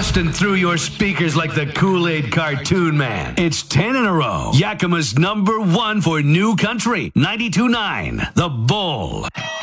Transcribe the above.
bursting through your speakers like the Kool-Aid cartoon man. It's 10 in a row. Yakima's #1 for new country. 92.9 The Bull.